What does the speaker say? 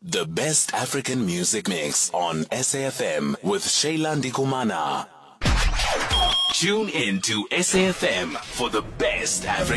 The best African music mix on SAFM with Shayla Ndikumana. Tune in to SAFM for the best African